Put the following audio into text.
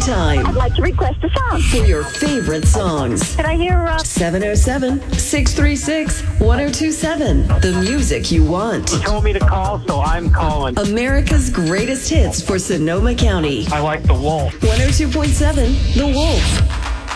time I'd like to request a song. for your favorite songs. Can I hear 707-636-1027. The music you want. You told me to call, so I'm calling. America's greatest hits for Sonoma County. I like the Wolf. 102.7 The Wolf.